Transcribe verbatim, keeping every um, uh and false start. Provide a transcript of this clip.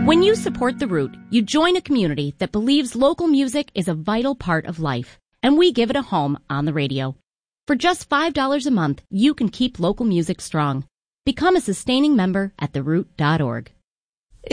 When you support The Root, you join a community that believes local music is a vital part of life, and we give it a home on the radio. For just five dollars a month, you can keep local music strong. Become a sustaining member at the root dot org.